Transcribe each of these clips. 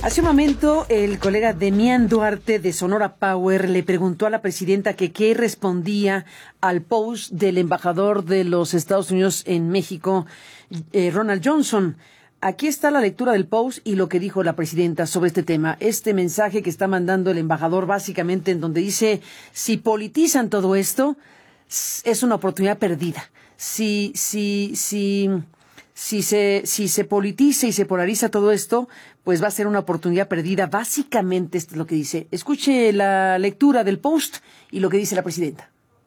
Hace un momento, el colega Demián Duarte de Sonora Power le preguntó a la presidenta que qué respondía al post del embajador de los Estados Unidos en México, Ronald Johnson. Aquí está la lectura del post y lo que dijo la presidenta sobre este tema. Este mensaje que está mandando el embajador básicamente en donde dice, si politizan todo esto, es una oportunidad perdida. Si se politiza y se polariza todo esto, pues va a ser una oportunidad perdida. Básicamente esto es lo que dice. Escuche la lectura del post y lo que dice la presidenta.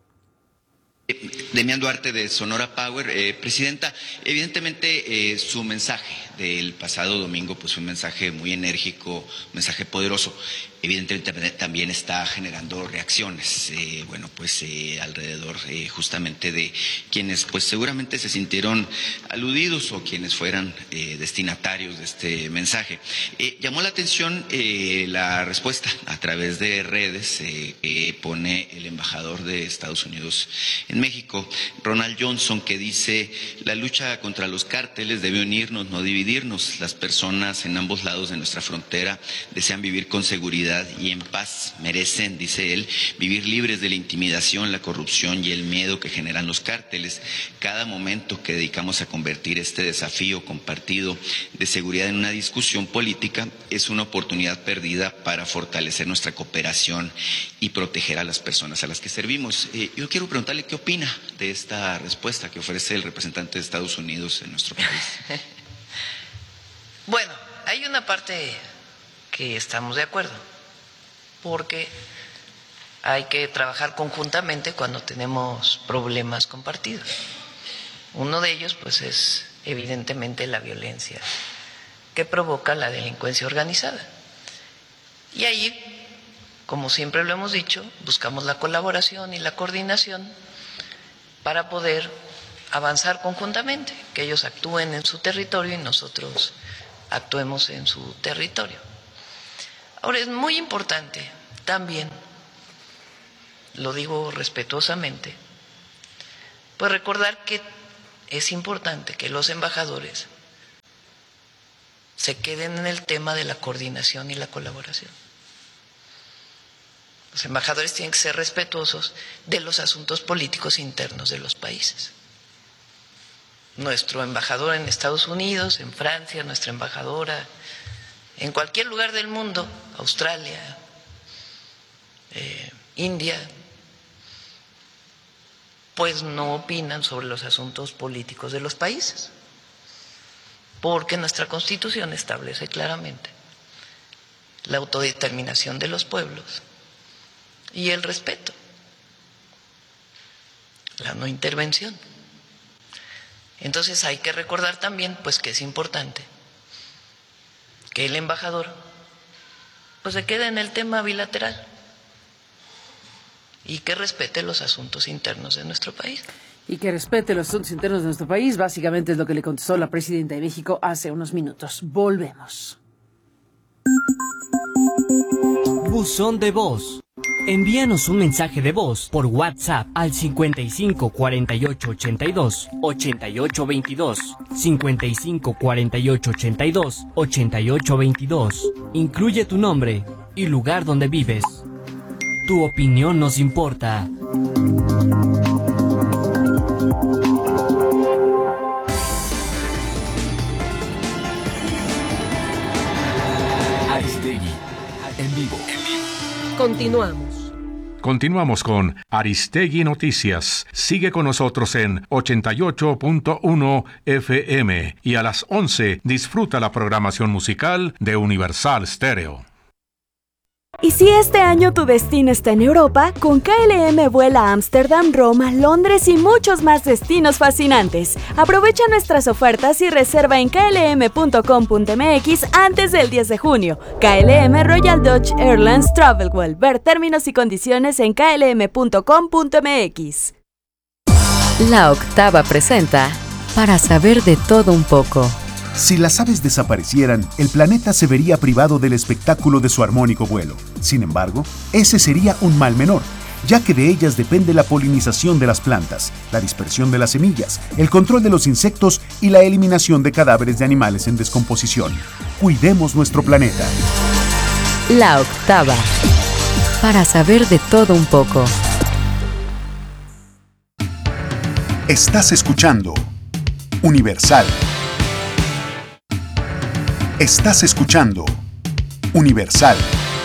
Demián Duarte de Sonora Power. Presidenta, evidentemente su mensaje del pasado domingo pues fue un mensaje muy enérgico, un mensaje poderoso. Evidentemente también está generando reacciones, alrededor justamente de quienes pues seguramente se sintieron aludidos o quienes fueran destinatarios de este mensaje. Llamó la atención la respuesta a través de redes que pone el embajador de Estados Unidos en México, Ronald Johnson, que dice: la lucha contra los cárteles debe unirnos, no dividirnos. Las personas en ambos lados de nuestra frontera desean vivir con seguridad y en paz. Merecen, dice él, vivir libres de la intimidación, la corrupción y el miedo que generan los cárteles. Cada momento que dedicamos a convertir este desafío compartido de seguridad en una discusión política es una oportunidad perdida para fortalecer nuestra cooperación y proteger a las personas a las que servimos. Yo quiero preguntarle qué opina de esta respuesta que ofrece el representante de Estados Unidos en nuestro país. Bueno, hay una parte que estamos de acuerdo, porque hay que trabajar conjuntamente cuando tenemos problemas compartidos. Uno de ellos, pues, es evidentemente la violencia que provoca la delincuencia organizada. Y ahí, como siempre lo hemos dicho, buscamos la colaboración y la coordinación para poder avanzar conjuntamente, que ellos actúen en su territorio y nosotros actuemos en su territorio. Ahora, es muy importante también, lo digo respetuosamente, pues recordar que es importante que los embajadores se queden en el tema de la coordinación y la colaboración. Los embajadores tienen que ser respetuosos de los asuntos políticos internos de los países. Nuestro embajador en Estados Unidos, en Francia, nuestra embajadora en cualquier lugar del mundo, Australia, India, pues no opinan sobre los asuntos políticos de los países, porque nuestra Constitución establece claramente la autodeterminación de los pueblos y el respeto, la no intervención. Entonces hay que recordar también, pues, que es importante que el embajador pues se quede en el tema bilateral y que respete los asuntos internos de nuestro país. Y que respete los asuntos internos de nuestro país, básicamente es lo que le contestó la presidenta de México hace unos minutos. Volvemos. Buzón de voz. Envíanos un mensaje de voz por WhatsApp al 55 48 82 88 22, 55 48 82 88 22. Incluye tu nombre y lugar donde vives. Tu opinión nos importa. Aristegui, en vivo. Continuamos con Aristegui Noticias. Sigue con nosotros en 88.1 FM y a las 11 disfruta la programación musical de Universal Stereo. Y si este año tu destino está en Europa, con KLM vuela a Ámsterdam, Roma, Londres y muchos más destinos fascinantes. Aprovecha nuestras ofertas y reserva en klm.com.mx antes del 10 de junio. KLM Royal Dutch Airlines Travelwell. Ver términos y condiciones en klm.com.mx. La Octava presenta Para saber de todo un poco. Si las aves desaparecieran, el planeta se vería privado del espectáculo de su armónico vuelo. Sin embargo, ese sería un mal menor, ya que de ellas depende la polinización de las plantas, la dispersión de las semillas, el control de los insectos y la eliminación de cadáveres de animales en descomposición. Cuidemos nuestro planeta. La Octava. Para saber de todo un poco. Estás escuchando Universal. Estás escuchando Universal.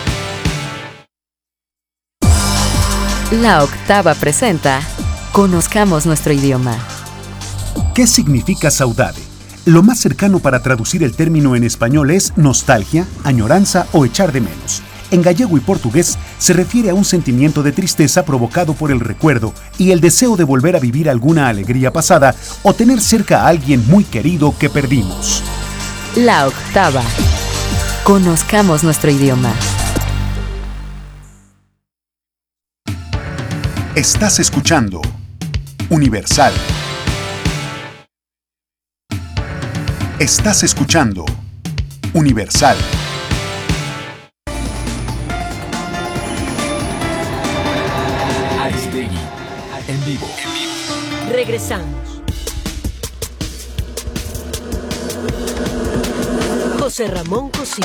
La Octava presenta Conozcamos nuestro idioma. ¿Qué significa saudade? Lo más cercano para traducir el término en español es nostalgia, añoranza o echar de menos. En gallego y portugués se refiere a un sentimiento de tristeza provocado por el recuerdo y el deseo de volver a vivir alguna alegría pasada o tener cerca a alguien muy querido que perdimos. La Octava. Conozcamos nuestro idioma. Estás escuchando Universal. Estás escuchando Universal. Aristegui, en vivo. Regresamos. José Ramón Cosío.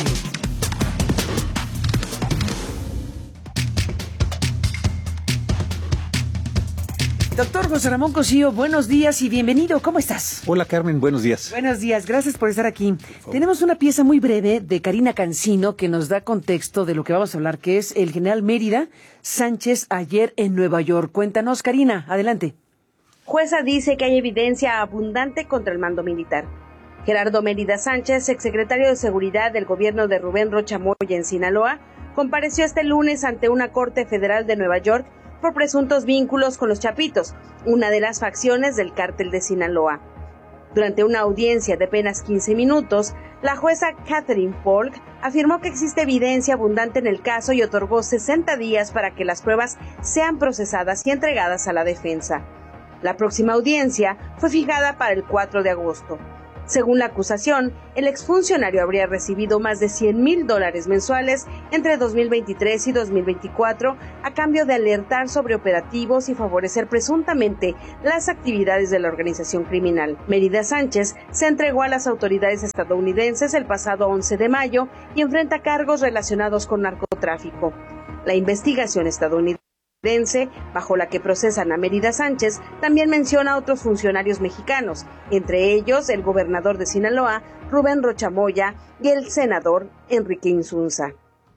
Doctor José Ramón Cosío, buenos días y bienvenido. ¿Cómo estás? Hola Carmen, buenos días. Buenos días, gracias por estar aquí. Tenemos una pieza muy breve de Karina Cancino que nos da contexto de lo que vamos a hablar, que es el general Mérida Sánchez ayer en Nueva York. Cuéntanos, Karina, adelante. Jueza dice que hay evidencia abundante contra el mando militar. Gerardo Mérida Sánchez, exsecretario de Seguridad del gobierno de Rubén Rocha Moya en Sinaloa, compareció este lunes ante una corte federal de Nueva York por presuntos vínculos con los Chapitos, una de las facciones del cártel de Sinaloa. Durante una audiencia de apenas 15 minutos, la jueza Catherine Polk afirmó que existe evidencia abundante en el caso y otorgó 60 días para que las pruebas sean procesadas y entregadas a la defensa. La próxima audiencia fue fijada para el 4 de agosto. Según la acusación, el exfuncionario habría recibido más de $100,000 mensuales entre 2023 y 2024 a cambio de alertar sobre operativos y favorecer presuntamente las actividades de la organización criminal. Mérida Sánchez se entregó a las autoridades estadounidenses el pasado 11 de mayo y enfrenta cargos relacionados con narcotráfico. La investigación estadounidense, bajo la que procesan a Mérida Sánchez, también menciona a otros funcionarios mexicanos, entre ellos el gobernador de Sinaloa, Rubén Rocha Moya, y el senador Enrique Insunza.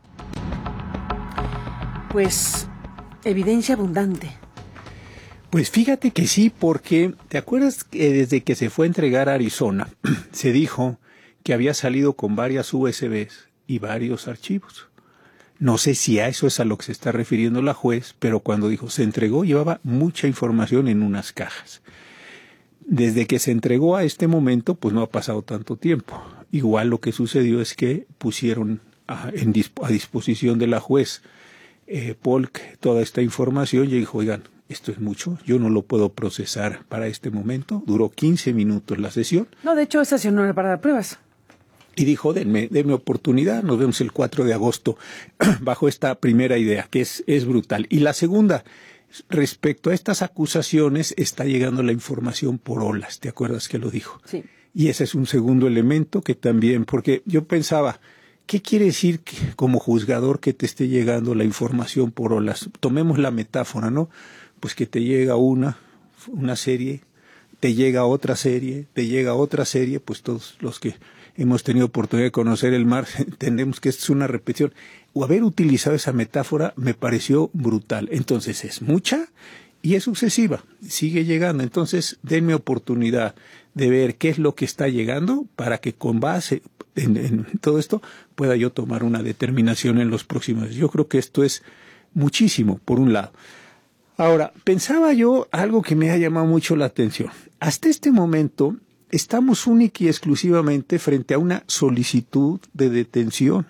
Pues, evidencia abundante. Pues fíjate que sí, porque ¿te acuerdas que desde que se fue a entregar a Arizona, se dijo que había salido con varias USBs y varios archivos? No sé si a eso es a lo que se está refiriendo la juez, pero cuando dijo se entregó, llevaba mucha información en unas cajas. Desde que se entregó a este momento, pues no ha pasado tanto tiempo. Igual lo que sucedió es que pusieron a disposición de la juez Polk toda esta información y dijo, oigan, esto es mucho, yo no lo puedo procesar para este momento. Duró 15 minutos la sesión. No, de hecho, esa sesión no era para dar pruebas. Y dijo, denme oportunidad, nos vemos el 4 de agosto, bajo esta primera idea, que es brutal. Y la segunda, respecto a estas acusaciones, está llegando la información por olas, ¿te acuerdas que lo dijo? Sí. Y ese es un segundo elemento que también, porque yo pensaba, ¿qué quiere decir como juzgador que te esté llegando la información por olas? Tomemos la metáfora, ¿no? Pues que te llega una serie, te llega otra serie, pues todos los que hemos tenido oportunidad de conocer el mar, entendemos que esto es una repetición. O haber utilizado esa metáfora me pareció brutal. Entonces es mucha y es sucesiva, sigue llegando. Entonces denme oportunidad de ver qué es lo que está llegando para que con base en todo esto pueda yo tomar una determinación en los próximos días. Yo creo que esto es muchísimo, por un lado. Ahora, pensaba yo algo que me ha llamado mucho la atención. Hasta este momento estamos única y exclusivamente frente a una solicitud de detención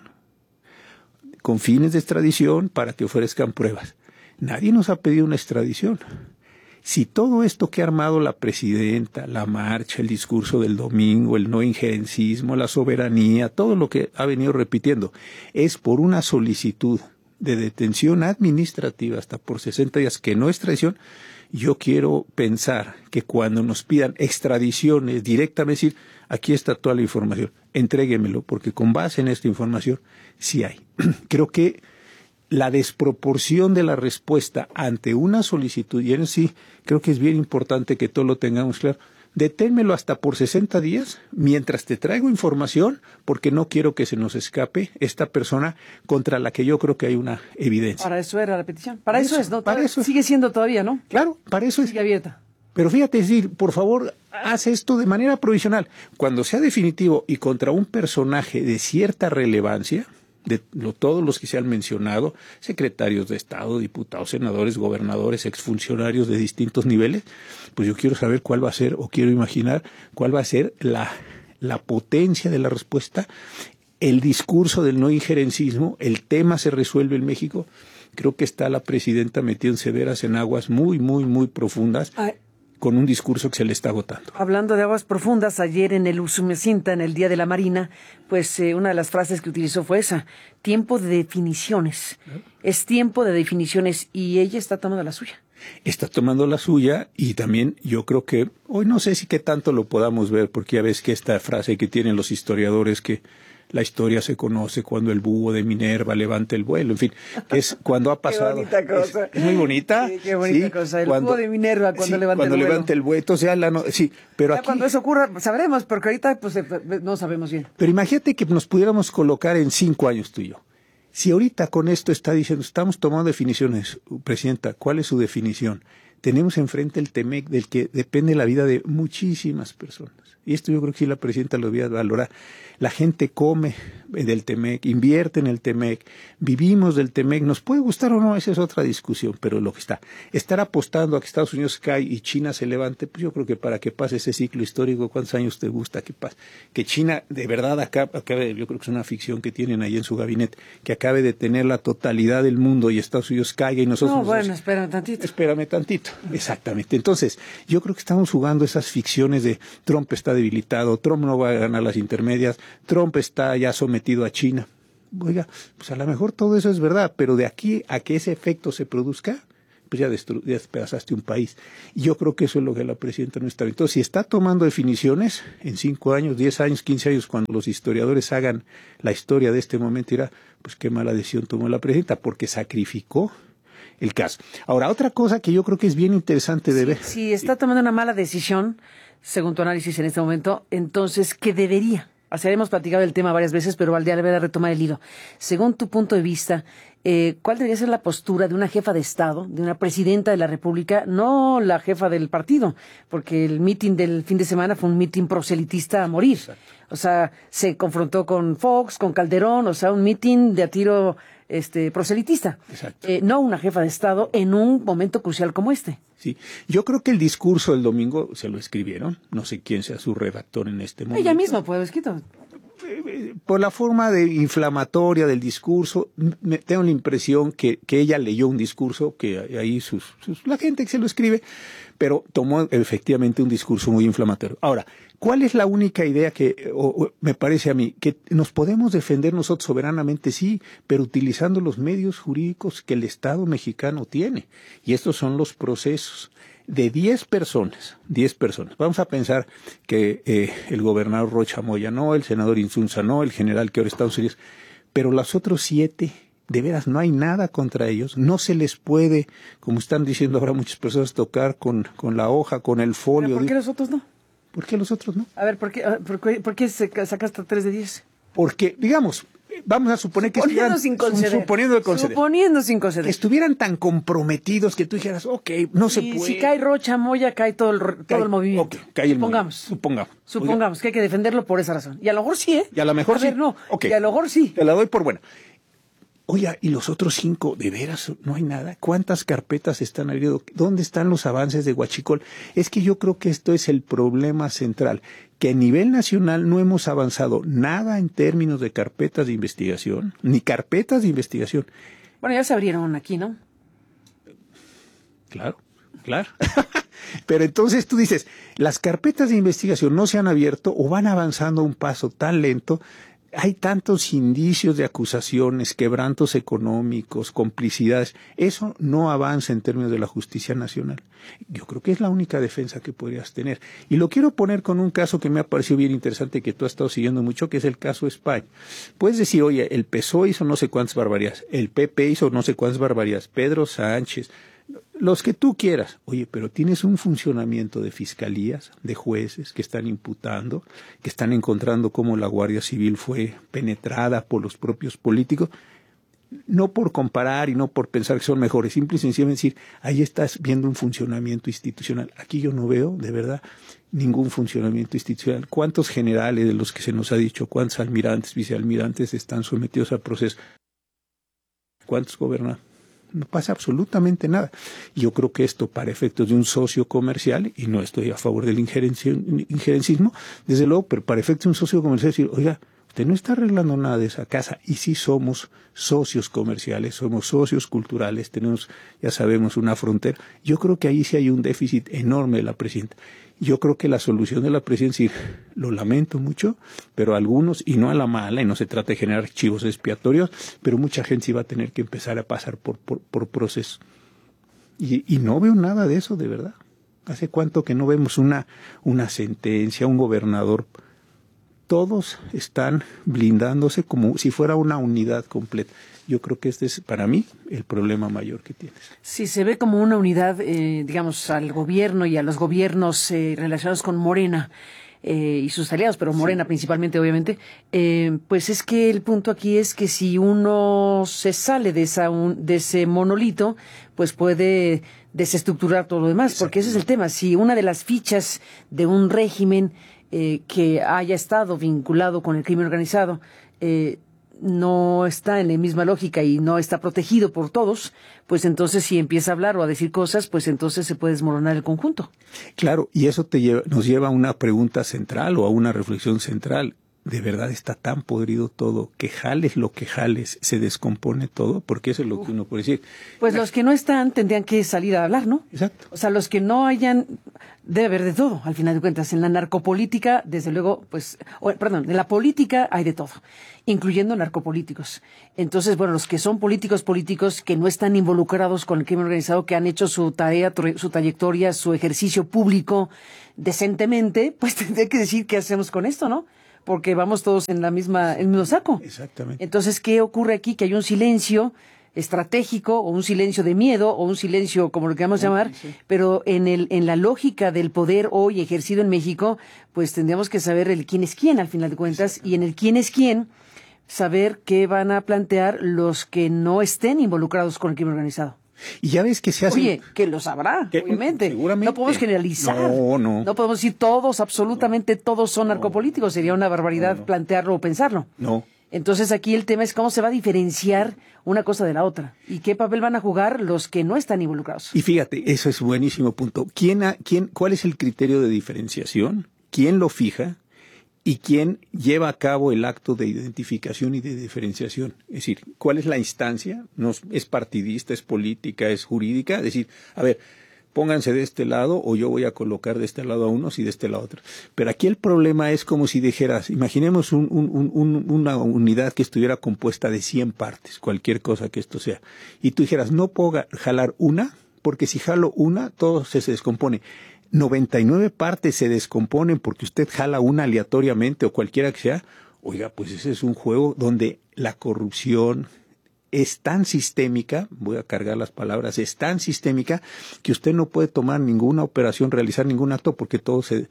con fines de extradición para que ofrezcan pruebas. Nadie nos ha pedido una extradición. Si todo esto que ha armado la presidenta, la marcha, el discurso del domingo, el no injerencismo, la soberanía, todo lo que ha venido repitiendo, es por una solicitud de detención administrativa hasta por 60 días, que no es extradición, yo quiero pensar que cuando nos pidan extradiciones directamente, decir, aquí está toda la información, entréguemelo, porque con base en esta información sí hay. Creo que la desproporción de la respuesta ante una solicitud, y en sí creo que es bien importante que todo lo tengamos claro, deténmelo hasta por 60 días mientras te traigo información, porque no quiero que se nos escape esta persona contra la que yo creo que hay una evidencia. Para eso era la petición. Para eso es, ¿no? Para eso. Sigue siendo todavía, ¿no? Claro, para eso es. Sigue abierta. Pero fíjate, decir, por favor, haz esto de manera provisional. Cuando sea definitivo y contra un personaje de cierta relevancia, todos los que se han mencionado, secretarios de Estado, diputados, senadores, gobernadores, exfuncionarios de distintos niveles, pues yo quiero saber cuál va a ser, o quiero imaginar cuál va a ser la potencia de la respuesta, el discurso del no injerencismo, el tema se resuelve en México. Creo que está la presidenta metida en aguas muy, muy, muy profundas. Con un discurso que se le está agotando. Hablando de aguas profundas, ayer en el Usumacinta, en el Día de la Marina, pues una de las frases que utilizó fue esa, tiempo de definiciones. Es tiempo de definiciones y ella está tomando la suya. Está tomando la suya y también yo creo que, hoy no sé si qué tanto lo podamos ver, porque ya ves que esta frase que tienen los historiadores que la historia se conoce cuando el búho de Minerva levanta el vuelo, en fin, es cuando ha pasado. Qué bonita cosa. Es muy bonita. Sí, qué bonita cosa. El búho de Minerva cuando levanta el vuelo. Cuando levanta el vuelo. Entonces sí, pero ya aquí, cuando eso ocurra, sabremos, porque ahorita pues no sabemos bien. Pero imagínate que nos pudiéramos colocar en 5 años tú y yo. Si ahorita con esto está diciendo, estamos tomando definiciones, Presidenta, ¿cuál es su definición? Tenemos enfrente el TEMEC del que depende la vida de muchísimas personas. Y esto yo creo que sí la Presidenta lo debía valorar. La gente come del TEMEC, invierte en el TEMEC, vivimos del TEMEC, nos puede gustar o no, esa es otra discusión, pero lo que estar apostando a que Estados Unidos cae y China se levante, pues yo creo que para que pase ese ciclo histórico, ¿cuántos años te gusta que pase? Que China de verdad acabe, yo creo que es una ficción que tienen ahí en su gabinete, que acabe de tener la totalidad del mundo y Estados Unidos caiga y nosotros... No, bueno, espérame tantito. Exactamente. Entonces, yo creo que estamos jugando esas ficciones de Trump está debilitado, Trump no va a ganar las intermedias, Trump está ya sometido a China. Oiga, pues a lo mejor todo eso es verdad, pero de aquí a que ese efecto se produzca, pues ya despedazaste un país. Y yo creo que eso es lo que la Presidenta no está viendo. Entonces, si está tomando definiciones en 5 años, 10 años, 15 años, cuando los historiadores hagan la historia de este momento, dirá, pues qué mala decisión tomó la Presidenta, porque sacrificó el caso. Ahora, otra cosa que yo creo que es bien interesante de ver. Si está tomando una mala decisión, según tu análisis en este momento, entonces, ¿qué debería? O sea, hemos platicado el tema varias veces, pero valdría la pena retomar el hilo. Según tu punto de vista, ¿cuál debería ser la postura de una jefa de Estado, de una presidenta de la República, no la jefa del partido? Porque el mitin del fin de semana fue un mitin proselitista a morir. Exacto. O sea, se confrontó con Fox, con Calderón, o sea, un mitin de a tiro proselitista. Exacto. No una jefa de Estado en un momento crucial como este. Sí, yo creo que el discurso del domingo se lo escribieron, no sé quién sea su redactor en este momento. Ella misma puede haber escrito. Por la forma inflamatoria del discurso, tengo la impresión que ella leyó un discurso, que ahí la gente que se lo escribe, pero tomó efectivamente un discurso muy inflamatorio. Ahora, ¿cuál es la única idea que me parece a mí? Que nos podemos defender nosotros soberanamente, sí, pero utilizando los medios jurídicos que el Estado mexicano tiene. Y estos son los procesos. De 10 personas, vamos a pensar que el gobernador Rocha Moya no, el senador Insunza no, el general que ahora está en Estados Unidos, pero los otros 7, de veras no hay nada contra ellos, no se les puede, como están diciendo ahora muchas personas, tocar con la hoja, con el folio. ¿Pero por qué los otros no? ¿Por qué los otros no? A ver, ¿por qué sacaste 3 de 10? Porque, digamos, vamos a suponer que suponiendo sin conceder. Que estuvieran tan comprometidos que tú dijeras, no se puede. Si cae Rocha Moya, cae todo el movimiento. Cae el Supongamos que hay que defenderlo por esa razón. Y a lo mejor sí, ¿eh? Y a lo mejor sí. A ver, no. Y a lo mejor sí. Te la doy por buena. Oye, ¿y los otros 5, de veras, no hay nada? ¿Cuántas carpetas están abriendo? ¿Dónde están los avances de Huachicol? Es que yo creo que esto es el problema central, que a nivel nacional no hemos avanzado nada en términos de carpetas de investigación, ni carpetas de investigación. Bueno, ya se abrieron aquí, ¿no? Claro. Pero entonces tú dices, las carpetas de investigación no se han abierto o van avanzando a un paso tan lento. hay tantos indicios de acusaciones, quebrantos económicos, complicidades. Eso no avanza en términos de la justicia nacional. Yo creo que es la única defensa que podrías tener. Y lo quiero poner con un caso que me ha parecido bien interesante, que tú has estado siguiendo mucho, que es el caso España. Puedes decir, oye, el PSOE hizo no sé cuántas barbaridades, el PP hizo no sé cuántas barbaridades, Pedro Sánchez, los que tú quieras. Oye, pero tienes un funcionamiento de fiscalías, de jueces que están imputando, que están encontrando cómo la Guardia Civil fue penetrada por los propios políticos, no por comparar y no por pensar que son mejores, simple y sencillamente decir, ahí estás viendo un funcionamiento institucional. Aquí yo no veo, de verdad, ningún funcionamiento institucional. ¿Cuántos generales de los que se nos ha dicho, cuántos almirantes, vicealmirantes están sometidos a proceso? ¿Cuántos gobernadores? No pasa absolutamente nada. Yo creo que esto, para efectos de un socio comercial, y no estoy a favor del injerencismo, desde luego, pero para efectos de un socio comercial, decir, oiga, usted no está arreglando nada de esa casa. Y sí somos socios comerciales, somos socios culturales, tenemos, ya sabemos, una frontera. Yo creo que ahí sí hay un déficit enorme de la presidenta. Yo creo que la solución de la presidencia es decir, lo lamento mucho, pero algunos, y no a la mala, y no se trata de generar archivos expiatorios, pero mucha gente sí va a tener que empezar a pasar por procesos. Y no veo nada de eso, de verdad. ¿Hace cuánto que no vemos una sentencia, un gobernador? Todos están blindándose como si fuera una unidad completa. Yo creo que este es, para mí, el problema mayor que tienes. Si se ve como una unidad, digamos, al gobierno y a los gobiernos relacionados con Morena y sus aliados, pero Morena principalmente, obviamente, pues es que el punto aquí es que si uno se sale de ese monolito, pues puede desestructurar todo lo demás, porque ese es el tema. Si una de las fichas de un régimen que haya estado vinculado con el crimen organizado no está en la misma lógica y no está protegido por todos, pues entonces si empieza a hablar o a decir cosas, pues entonces se puede desmoronar el conjunto. Claro, y eso nos lleva a una pregunta central o a una reflexión central. ¿De verdad está tan podrido todo que jales lo que jales, se descompone todo? Porque eso es lo que uno puede decir. Pues los que no están tendrían que salir a hablar, ¿no? Exacto. O sea, los que no hayan, debe haber de todo, al final de cuentas. En la narcopolítica, desde luego, en la política hay de todo, incluyendo narcopolíticos. Entonces, bueno, los que son políticos que no están involucrados con el crimen organizado, que han hecho su tarea, su trayectoria, su ejercicio público decentemente, pues tendría que decir qué hacemos con esto, ¿no? Porque vamos todos en el mismo saco. Exactamente. Entonces, ¿qué ocurre aquí? Que hay un silencio estratégico, o un silencio de miedo, o un silencio, como lo queramos llamar, pero en la lógica del poder hoy ejercido en México, pues tendríamos que saber el quién es quién, al final de cuentas, y en el quién es quién, saber qué van a plantear los que no estén involucrados con el crimen organizado. Y ya ves que se hace... Oye, que lo sabrá, obviamente. Seguramente. No podemos generalizar. No. No podemos decir absolutamente todos son narcopolíticos. Sería una barbaridad plantearlo o pensarlo. No. Entonces aquí el tema es cómo se va a diferenciar una cosa de la otra. Y qué papel van a jugar los que no están involucrados. Y fíjate, eso es buenísimo punto. ¿Cuál es el criterio de diferenciación? ¿Quién lo fija? ¿Y quién lleva a cabo el acto de identificación y de diferenciación? Es decir, ¿cuál es la instancia? ¿No es partidista, es política, es jurídica? Es decir, a ver, pónganse de este lado o yo voy a colocar de este lado a unos y de este lado a otros. Pero aquí el problema es como si dijeras, imaginemos una unidad que estuviera compuesta de 100 partes, cualquier cosa que esto sea, y tú dijeras, no puedo jalar una, porque si jalo una, todo se descompone. 99 partes se descomponen porque usted jala una aleatoriamente o cualquiera que sea. Oiga, pues ese es un juego donde la corrupción es tan sistémica, voy a cargar las palabras, es tan sistémica que usted no puede tomar ninguna operación, realizar ningún acto porque todo se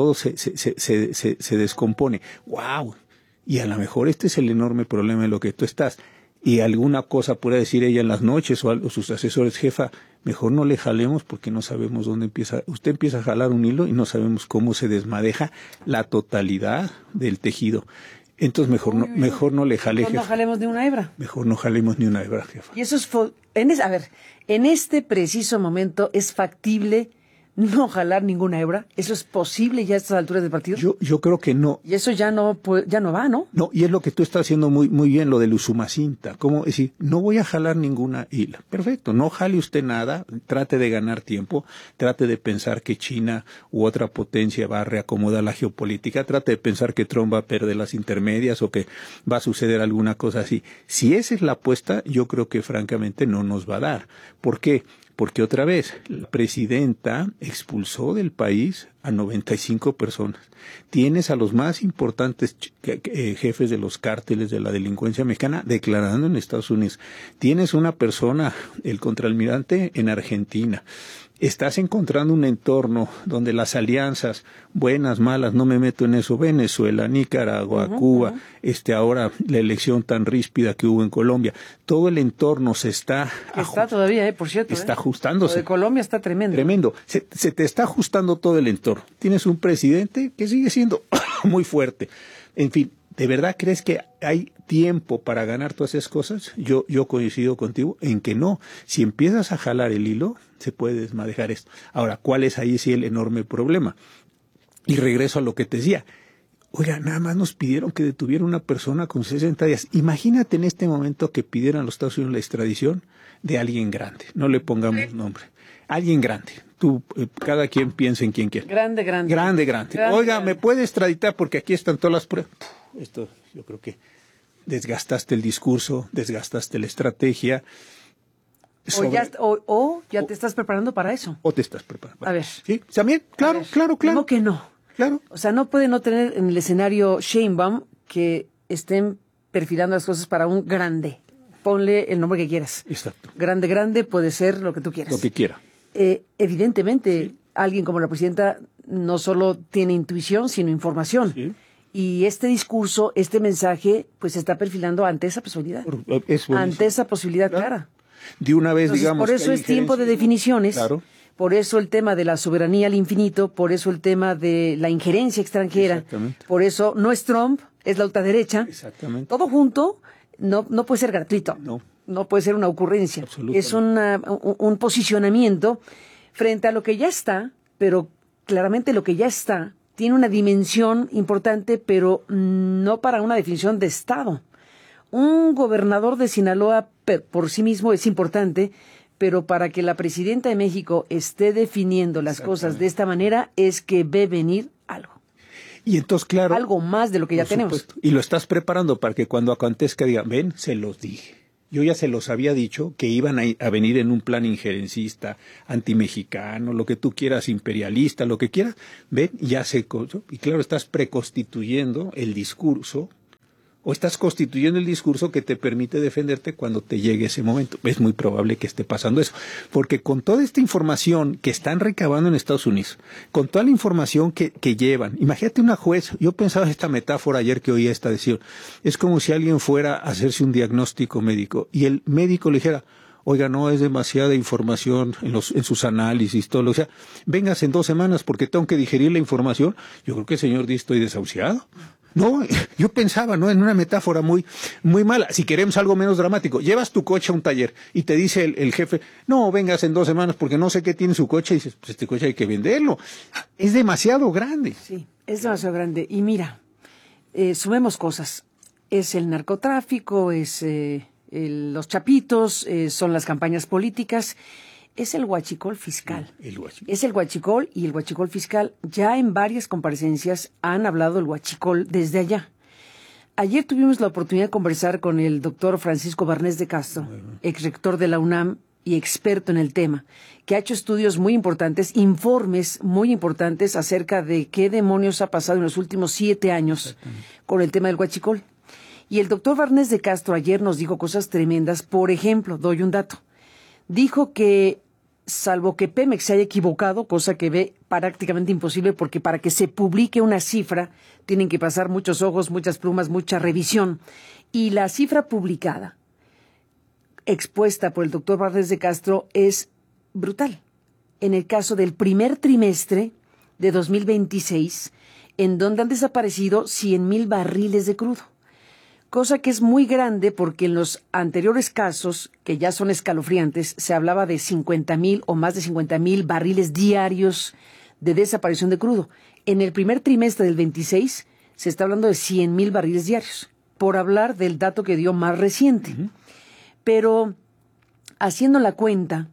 descompone. ¡Wow! Y a lo mejor este es el enorme problema en lo que tú estás. Y alguna cosa puede decir ella en las noches o sus asesores, jefa, mejor no le jalemos porque no sabemos dónde empieza. Usted empieza a jalar un hilo y no sabemos cómo se desmadeja la totalidad del tejido. Entonces mejor no le jale, jefa. No jalemos ni una hebra. Mejor no jalemos ni una hebra, jefa. Y eso es, en este preciso momento es factible no jalar ninguna hebra? ¿Eso es posible ya a estas alturas del partido? Yo creo que no. Y eso ya no va, ¿no? No, y es lo que tú estás haciendo muy bien, lo del Usumacinta. ¿Cómo decir? No voy a jalar ninguna hila. Perfecto, no jale usted nada, trate de ganar tiempo, trate de pensar que China u otra potencia va a reacomodar la geopolítica, trate de pensar que Trump va a perder las intermedias o que va a suceder alguna cosa así. Si esa es la apuesta, yo creo que francamente no nos va a dar. ¿Por qué? Porque otra vez, la presidenta expulsó del país a 95 personas. Tienes a los más importantes jefes de los cárteles de la delincuencia mexicana declarando en Estados Unidos. Tienes una persona, el contraalmirante, en Argentina. Estás encontrando un entorno donde las alianzas, buenas, malas, no me meto en eso, Venezuela, Nicaragua, Cuba, ahora la elección tan ríspida que hubo en Colombia, todo el entorno se está... Está todavía, por cierto. Está ajustándose. Lo de Colombia está tremendo. Tremendo. Se te está ajustando todo el entorno. Tienes un presidente que sigue siendo muy fuerte. En fin, ¿de verdad crees que hay tiempo para ganar todas esas cosas? Yo coincido contigo en que no. Si empiezas a jalar el hilo, se puede desmadejar esto. Ahora, ¿cuál es ahí sí el enorme problema? Y regreso a lo que te decía. Oiga, nada más nos pidieron que detuviera una persona con 60 días. Imagínate en este momento que pidieran a los Estados Unidos la extradición de alguien grande. No le pongamos nombre. Alguien grande. Tú, cada quien piensa en quien quiera. Grande. Oiga, ¿me puede extraditar? Porque aquí están todas las pruebas. Esto, yo creo que desgastaste el discurso, desgastaste la estrategia. O ya te estás preparando para eso. O te estás preparando. A ver. Sí, también, claro. ¿Cómo que no? Claro. O sea, no puede no tener en el escenario Sheinbaum que estén perfilando las cosas para un grande. Ponle el nombre que quieras. Exacto. Grande puede ser lo que tú quieras. Lo que quiera. Evidentemente, alguien como la presidenta no solo tiene intuición, sino información. Sí. Y este discurso, este mensaje, pues se está perfilando ante esa posibilidad. Ante esa posibilidad clara. De una vez, entonces, digamos. Por eso es tiempo de definiciones. Claro. Por eso el tema de la soberanía al infinito, por eso el tema de la injerencia extranjera. Por eso no es Trump, es la ultraderecha. Exactamente. Todo junto no puede ser gratuito. No puede ser una ocurrencia. Es un posicionamiento frente a lo que ya está, pero claramente lo que ya está tiene una dimensión importante, pero no para una definición de Estado. Un gobernador de Sinaloa por sí mismo es importante, pero para que la presidenta de México esté definiendo las cosas de esta manera es que ve venir algo. Y entonces, claro. Algo más de lo que ya tenemos. Y lo estás preparando para que cuando acontezca digan, ven, se los dije. Yo ya se los había dicho que iban a venir en un plan injerencista, antimexicano, lo que tú quieras, imperialista, lo que quieras. Ven, ya se... Y claro, estás preconstituyendo el discurso, o estás constituyendo el discurso que te permite defenderte cuando te llegue ese momento. Es muy probable que esté pasando eso, porque con toda esta información que están recabando en Estados Unidos, con toda la información que llevan, imagínate una juez, yo pensaba esta metáfora ayer que oía esta decisión, es como si alguien fuera a hacerse un diagnóstico médico y el médico le dijera, oiga, no, es demasiada información en sus análisis, todo lo que sea, véngase en 2 semanas porque tengo que digerir la información. Yo creo que el señor dice, estoy desahuciado. No, yo pensaba, ¿no? En una metáfora muy mala. Si queremos algo menos dramático, llevas tu coche a un taller y te dice el jefe, no, vengas en 2 semanas porque no sé qué tiene su coche. Y dices, pues este coche hay que venderlo. Es demasiado grande. Sí, es demasiado grande. Y mira, sumemos cosas. Es el narcotráfico, es los chapitos, son las campañas políticas. Es el huachicol fiscal. Es el huachicol y el huachicol fiscal. Ya en varias comparecencias han hablado del huachicol desde allá. Ayer tuvimos la oportunidad de conversar con el doctor Francisco Barnés de Castro, exrector de la UNAM y experto en el tema, que ha hecho estudios muy importantes, informes muy importantes acerca de qué demonios ha pasado en los últimos 7 años con el tema del huachicol. Y el doctor Barnés de Castro ayer nos dijo cosas tremendas. Por ejemplo, doy un dato. Dijo que, salvo que Pemex se haya equivocado, cosa que ve prácticamente imposible, porque para que se publique una cifra tienen que pasar muchos ojos, muchas plumas, mucha revisión. Y la cifra publicada, expuesta por el doctor Barnés de Castro, es brutal. En el caso del primer trimestre de 2026, en donde han desaparecido 100,000 barriles de crudo. cosa que es muy grande porque en los anteriores casos, que ya son escalofriantes, se hablaba de 50,000 o más de 50,000 barriles diarios de desaparición de crudo. En el primer trimestre del 26 se está hablando de 100,000 barriles diarios, por hablar del dato que dio más reciente. Pero haciendo la cuenta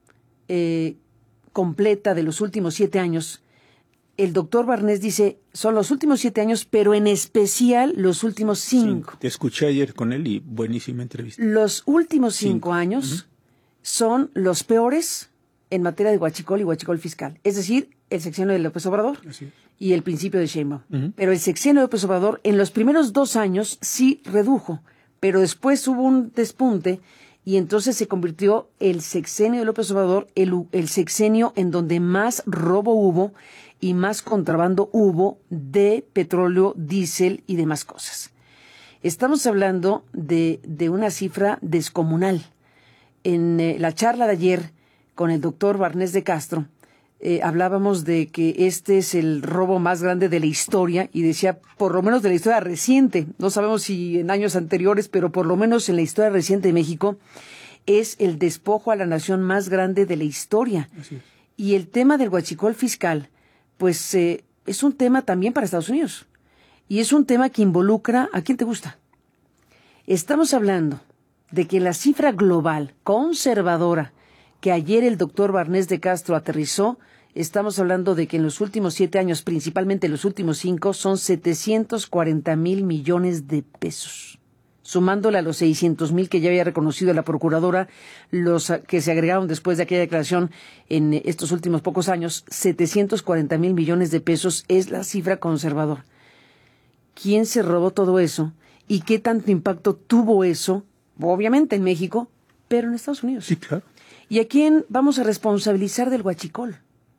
completa de los últimos 7 años, el doctor Barnés dice, son los últimos 7 años, pero en especial los últimos 5. Te escuché ayer con él y buenísima entrevista. Los últimos 5 años son los peores en materia de huachicol y huachicol fiscal. Es decir, el sexenio de López Obrador y el principio de Sheinbaum. Pero el sexenio de López Obrador, en los primeros 2 años sí redujo, pero después hubo un despunte y entonces se convirtió el sexenio de López Obrador el sexenio en donde más robo hubo y más contrabando hubo de petróleo, diésel y demás cosas. Estamos hablando de una cifra descomunal. En la charla de ayer con el doctor Barnés de Castro, hablábamos de que este es el robo más grande de la historia y decía, por lo menos de la historia reciente, no sabemos si en años anteriores, pero por lo menos en la historia reciente de México, es el despojo a la nación más grande de la historia. Y el tema del huachicol fiscal, pues es un tema también para Estados Unidos. Y es un tema que involucra a quién te gusta. Estamos hablando de que la cifra global conservadora que ayer el doctor Barnés de Castro aterrizó, estamos hablando de que en los últimos 7 años, principalmente los últimos 5, son 740,000 millones de pesos. Sumándole a los 600,000 que ya había reconocido la procuradora, los que se agregaron después de aquella declaración en estos últimos pocos años, 740,000 millones de pesos es la cifra conservadora. ¿Quién se robó todo eso? ¿Y qué tanto impacto tuvo eso? Obviamente en México, pero en Estados Unidos. Sí, claro. ¿Y a quién vamos a responsabilizar del huachicol?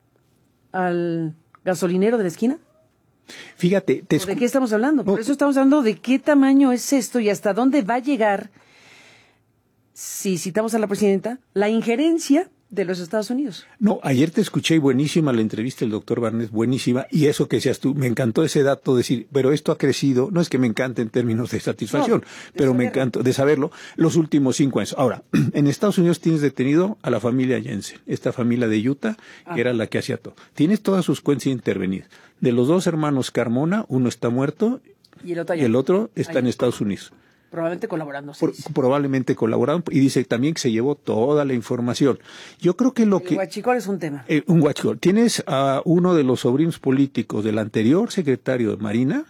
¿Al gasolinero de la esquina? Fíjate, ¿De qué estamos hablando? Por eso estamos hablando de qué tamaño es esto y hasta dónde va a llegar, si citamos a la presidenta, la injerencia de los Estados Unidos. No, ayer te escuché y buenísima la entrevista del doctor Barnés, buenísima, y eso que decías tú, me encantó ese dato, decir, pero esto ha crecido, no es que me encante en términos de satisfacción, pero me encantó de saberlo, los últimos 5 años. Ahora, en Estados Unidos tienes detenido a la familia Jensen, esta familia de Utah, que era la que hacía todo. Tienes todas sus cuentas intervenidas. De los 2 hermanos Carmona, uno está muerto y el otro está en Estados Unidos. Probablemente colaborando. Probablemente colaborando. Y dice también que se llevó toda la información. Yo creo que el huachicol es un tema. Un huachicol. Tienes a uno de los sobrinos políticos del anterior secretario de Marina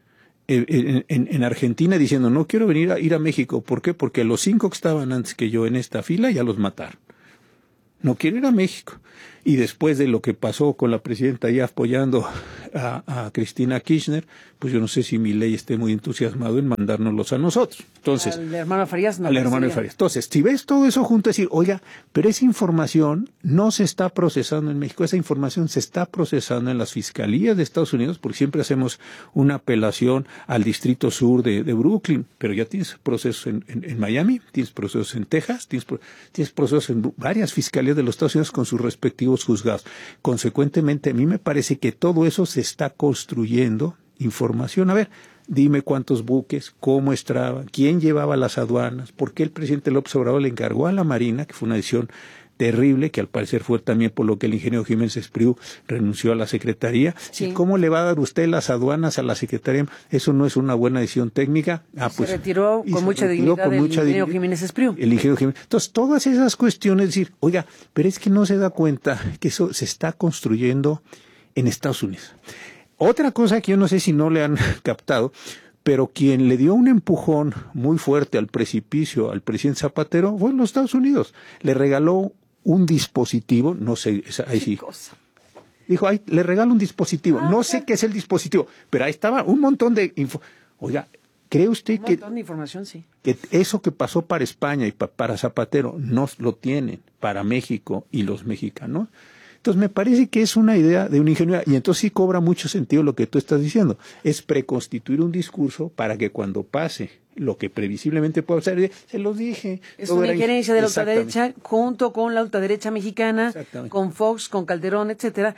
en Argentina diciendo, no quiero ir a México. ¿Por qué? Porque los 5 que estaban antes que yo en esta fila ya los mataron. No quiero ir a México. Y después de lo que pasó con la presidenta ya apoyando a Cristina Kirchner, pues yo no sé si Milei esté muy entusiasmado en mandárnoslos a nosotros. Entonces, al hermano Farías no. Al hermano de Farías. Entonces, si ves todo eso junto, decir, oiga, pero esa información no se está procesando en México, esa información se está procesando en las fiscalías de Estados Unidos, porque siempre hacemos una apelación al distrito sur de Brooklyn, pero ya tienes procesos en Miami, tienes procesos en Texas, tienes procesos en varias fiscalías de los Estados Unidos con sus respectivos juzgados. Consecuentemente, a mí me parece que todo eso se está construyendo información. A ver, dime cuántos buques, cómo entraban, quién llevaba las aduanas, por qué el presidente López Obrador le encargó a la Marina, que fue una decisión terrible, que al parecer fue también por lo que el ingeniero Jiménez Espriu renunció a la Secretaría. Sí. ¿Cómo le va a dar usted las aduanas a la Secretaría? Eso no es una buena decisión técnica. Se retiró con mucha dignidad el ingeniero Jiménez Espriu. El ingeniero Jiménez. Entonces, todas esas cuestiones, decir, oiga, pero es que no se da cuenta que eso se está construyendo en Estados Unidos. Otra cosa que yo no sé si no le han captado, pero quien le dio un empujón muy fuerte al precipicio al presidente Zapatero fue en los Estados Unidos. Le regaló un dispositivo, no sé, ahí sí. Dijo, ay, le regalo un dispositivo, no sé qué es el dispositivo, pero ahí estaba un montón de info. Oiga, ¿cree usted que, de información, sí, que eso que pasó para España y para Zapatero no lo tienen para México y los mexicanos? Entonces me parece que es una idea de una ingenuidad, y entonces sí cobra mucho sentido lo que tú estás diciendo, es preconstituir un discurso para que cuando pase lo que previsiblemente puede pasar, se los dije. Es una injerencia de la ultraderecha junto con la ultraderecha mexicana, con Fox, con Calderón, etcétera.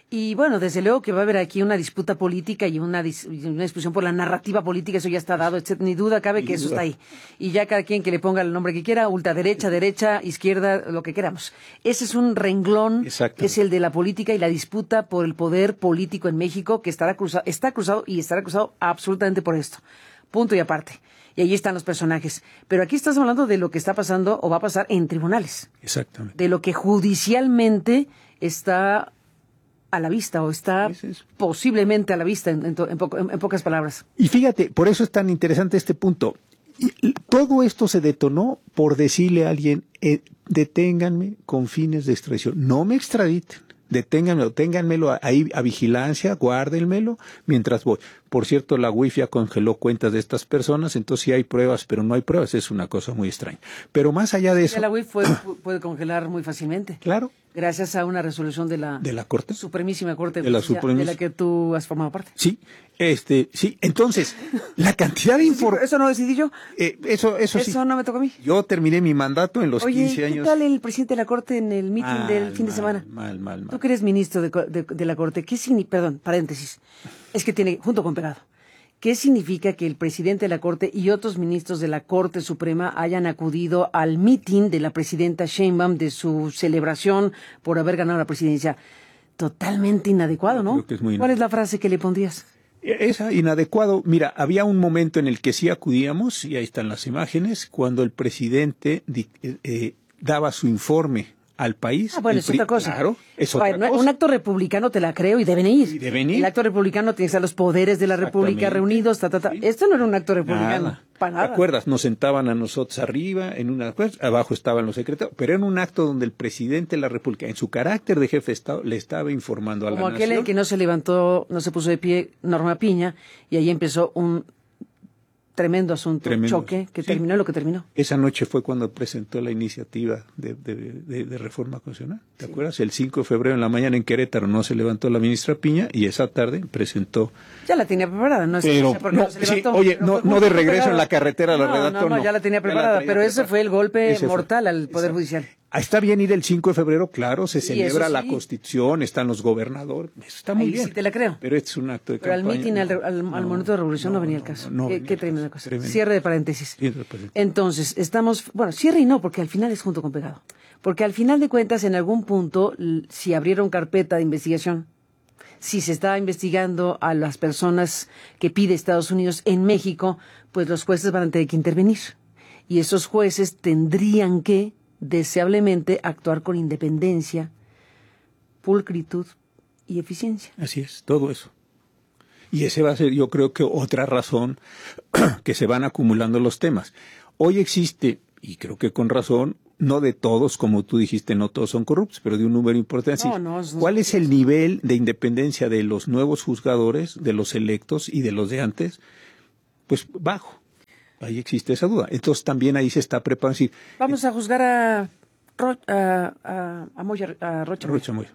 Y bueno, desde luego que va a haber aquí una disputa política y una discusión por la narrativa política, eso ya está dado, etc. Ni duda cabe que eso está ahí. Y ya cada quien que le ponga el nombre que quiera, ultraderecha, derecha, izquierda, lo que queramos. Ese es un renglón, es el de la política y la disputa por el poder político en México, que está cruzado absolutamente por esto. Punto y aparte. Y allí están los personajes. Pero aquí estás hablando de lo que está pasando o va a pasar en tribunales. Exactamente. De lo que judicialmente está a la vista o está posiblemente a la vista, en pocas palabras. Y fíjate, por eso es tan interesante este punto. Todo esto se detonó por decirle a alguien, deténganme con fines de extradición, no me extraditen. Deténganmelo, ténganmelo ahí a vigilancia, guárdenmelo mientras voy. Por cierto, la UIF ya congeló cuentas de estas personas, entonces sí hay pruebas, pero no hay pruebas, es una cosa muy extraña. Pero más allá de eso... La UIF puede congelar muy fácilmente. Claro. Gracias a una resolución de la Corte. Supremísima Corte de la que tú has formado parte. Sí, sí. Entonces, la cantidad de información... ¿Eso no decidí yo? Eso sí. Eso no me tocó a mí. Yo terminé mi mandato en los 15 años. ¿Qué tal el presidente de la Corte en el meeting del fin de semana? Mal. Tú que eres ministro de la Corte, ¿qué significa? Perdón, paréntesis. Es que tiene junto con pegado. ¿Qué significa que el presidente de la Corte y otros ministros de la Corte Suprema hayan acudido al meeting de la presidenta Sheinbaum de su celebración por haber ganado la presidencia? Totalmente inadecuado, ¿no? ¿Cuál es la frase que le pondrías? Esa, inadecuado. Mira, había un momento en el que sí acudíamos, y ahí están las imágenes, cuando el presidente daba su informe al país. Bueno, es otra cosa. Claro, es otra cosa. Un acto republicano te la creo y deben ir. El acto republicano tiene que estar los poderes de la República reunidos, Sí. Esto no era un acto republicano. Para nada. ¿Te acuerdas? Nos sentaban a nosotros arriba, abajo estaban los secretarios, pero era un acto donde el presidente de la República, en su carácter de jefe de Estado, le estaba informando a la nación. Como aquel en que no se puso de pie Norma Piña, y ahí empezó un tremendo asunto, choque, que terminó lo que terminó. Esa noche fue cuando presentó la iniciativa de reforma constitucional. ¿Te acuerdas? El 5 de febrero en la mañana en Querétaro no se levantó la ministra Piña y esa tarde presentó... Ya la tenía preparada, no es porque no se levantó. No de regreso en la carretera la redactó. No, ya la tenía preparada, pero ese fue el golpe mortal al Poder Judicial. Está bien ir el 5 de febrero, claro, se celebra la Constitución, están los gobernadores, eso está muy bien. Sí te la creo. Pero este es un acto de campaña. Pero al mitin, al momento de revolución no venía el caso. Qué tremenda cosa. Cierre de paréntesis. Entonces, cierre y no, porque al final es junto con pegado. Porque al final de cuentas, en algún punto, si abrieron carpeta de investigación, si se estaba investigando a las personas que pide Estados Unidos en México, pues los jueces van a tener que intervenir. Y esos jueces tendrían que deseablemente actuar con independencia, pulcritud y eficiencia. Así es, todo eso. Y ese va a ser, yo creo que otra razón que se van acumulando los temas. Hoy existe, y creo que con razón, no de todos, como tú dijiste, no todos son corruptos, pero de un número importante. ¿Cuál es el nivel de independencia de los nuevos juzgadores, de los electos y de los de antes? Pues bajo. Ahí existe esa duda. Entonces también ahí se está preparando. Vamos a juzgar a Rocha Moya.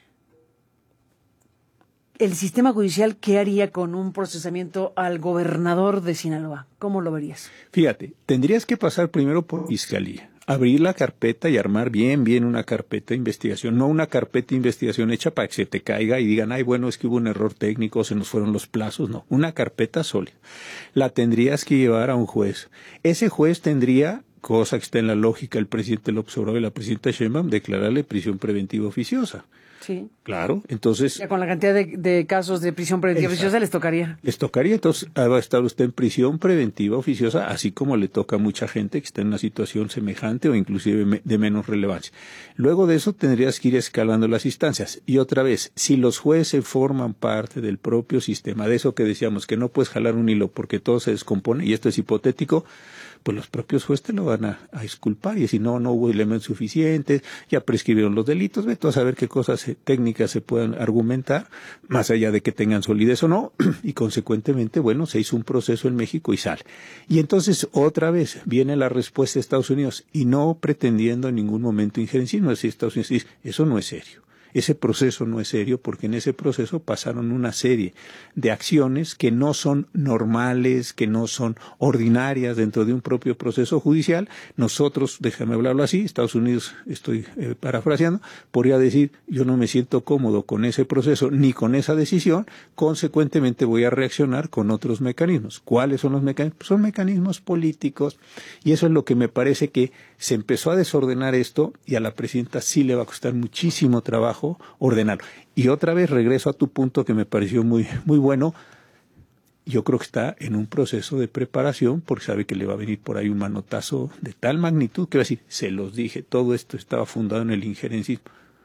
El sistema judicial, ¿qué haría con un procesamiento al gobernador de Sinaloa? ¿Cómo lo verías? Fíjate, tendrías que pasar primero por fiscalía, abrir la carpeta y armar bien una carpeta de investigación, no una carpeta de investigación hecha para que se te caiga y digan, es que hubo un error técnico, se nos fueron los plazos, no, una carpeta sólida. La tendrías que llevar a un juez. Ese juez tendría, cosa que está en la lógica del presidente López Obrador y la presidenta Sheinbaum, declararle prisión preventiva oficiosa. Sí. Claro, entonces... Ya con la cantidad de casos de prisión preventiva oficiosa les tocaría. Entonces va a estar usted en prisión preventiva oficiosa, así como le toca a mucha gente que está en una situación semejante o inclusive de menos relevancia. Luego de eso tendrías que ir escalando las instancias. Y otra vez, si los jueces forman parte del propio sistema, de eso que decíamos, que no puedes jalar un hilo porque todo se descompone, y esto es hipotético, pues los propios jueces te lo van a disculpar y decir, no hubo elementos suficientes, ya prescribieron los delitos, vete a saber qué cosas técnicas se puedan argumentar, más allá de que tengan solidez o no, y consecuentemente, se hizo un proceso en México y sale. Y entonces, otra vez, viene la respuesta de Estados Unidos, y no pretendiendo en ningún momento injerencia, no es Estados Unidos dice, eso no es serio. Ese proceso no es serio porque en ese proceso pasaron una serie de acciones que no son normales, que no son ordinarias dentro de un propio proceso judicial. Nosotros, déjame hablarlo así, Estados Unidos, estoy parafraseando, podría decir, yo no me siento cómodo con ese proceso ni con esa decisión, consecuentemente voy a reaccionar con otros mecanismos. ¿Cuáles son los mecanismos? Pues son mecanismos políticos, y eso es lo que me parece que se empezó a desordenar esto, y a la presidenta sí le va a costar muchísimo trabajo ordenarlo. Y otra vez regreso a tu punto que me pareció muy bueno. Yo creo que está en un proceso de preparación porque sabe que le va a venir por ahí un manotazo de tal magnitud que va a decir, se los dije, todo esto estaba fundado en el injerencismo.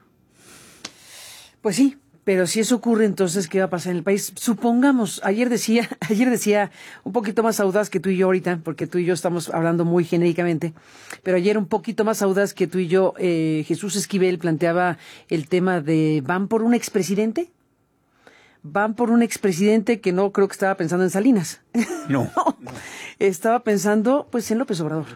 Pues sí, pero si eso ocurre, entonces, ¿qué va a pasar en el país? Supongamos, ayer decía un poquito más audaz que tú y yo ahorita, porque tú y yo estamos hablando muy genéricamente, pero ayer un poquito más audaz que tú y yo, Jesús Esquivel planteaba el tema de ¿van por un expresidente? Van por un expresidente que no creo que estaba pensando en Salinas. No. Estaba pensando, pues, en López Obrador.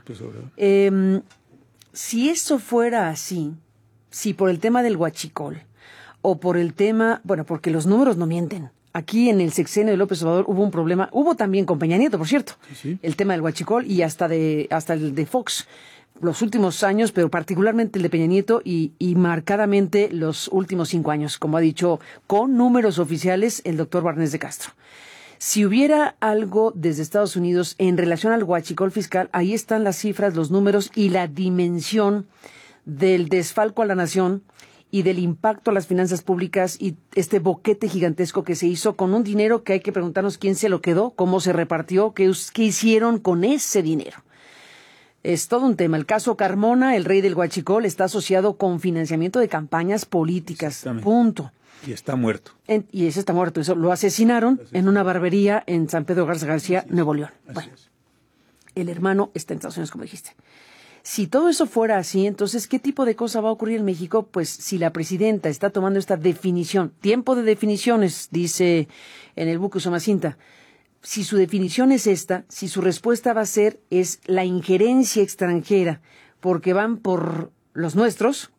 Si eso fuera así, si por el tema del huachicol, o por el tema, bueno, porque los números no mienten. Aquí en el sexenio de López Obrador hubo un problema, hubo también con Peña Nieto, por cierto, sí. El tema del huachicol y hasta el de Fox, los últimos años, pero particularmente el de Peña Nieto y marcadamente los últimos 5 años, como ha dicho con números oficiales el doctor Barnés de Castro. Si hubiera algo desde Estados Unidos en relación al huachicol fiscal, ahí están las cifras, los números y la dimensión del desfalco a la nación y del impacto a las finanzas públicas y este boquete gigantesco que se hizo con un dinero que hay que preguntarnos quién se lo quedó, cómo se repartió, qué hicieron con ese dinero. Es todo un tema. El caso Carmona, el rey del huachicol, está asociado con financiamiento de campañas políticas. Punto. Y está muerto. Y ese está muerto. Eso lo asesinaron en una barbería en San Pedro Garza García, Nuevo León. Bueno, el hermano está en Estados Unidos, como dijiste. Si todo eso fuera así, entonces, ¿qué tipo de cosa va a ocurrir en México? Pues si la presidenta está tomando esta definición, tiempo de definiciones, dice en el buque Usumacinta, si su definición es esta, si su respuesta va a ser, es la injerencia extranjera, porque van por los nuestros,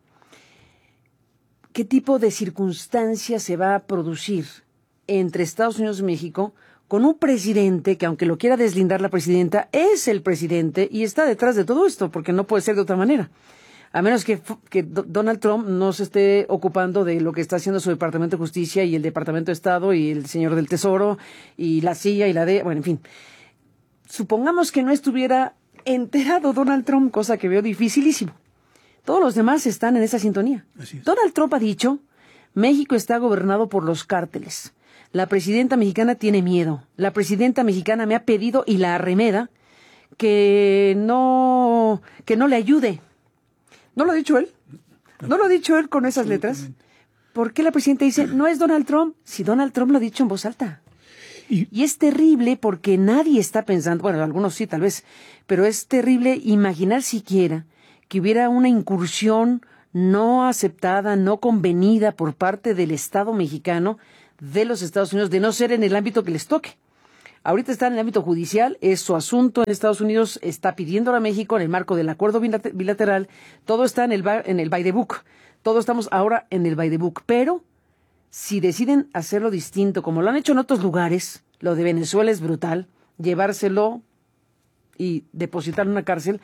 ¿qué tipo de circunstancia se va a producir entre Estados Unidos y México con un presidente que, aunque lo quiera deslindar la presidenta, es el presidente y está detrás de todo esto, porque no puede ser de otra manera? A menos que Donald Trump no se esté ocupando de lo que está haciendo su Departamento de Justicia y el Departamento de Estado y el señor del Tesoro y la CIA y la DEA, bueno, en fin. Supongamos que no estuviera enterado Donald Trump, cosa que veo dificilísimo. Todos los demás están en esa sintonía. Donald Trump ha dicho, México está gobernado por los cárteles. La presidenta mexicana tiene miedo. La presidenta mexicana me ha pedido, y la arremeda, que no le ayude. ¿No lo ha dicho él? ¿No lo ha dicho él con esas letras? ¿Por qué la presidenta dice, no es Donald Trump? Si Donald Trump lo ha dicho en voz alta. Y es terrible porque nadie está pensando, bueno, algunos sí tal vez, pero es terrible imaginar siquiera que hubiera una incursión no aceptada, no convenida por parte del Estado mexicano de los Estados Unidos, de no ser en el ámbito que les toque. Ahorita está en el ámbito judicial, es su asunto en Estados Unidos, está pidiéndolo a México en el marco del acuerdo bilateral, todo está en el by the book, todos estamos ahora en el by the book, pero si deciden hacerlo distinto, como lo han hecho en otros lugares, lo de Venezuela es brutal, llevárselo y depositarlo en una cárcel,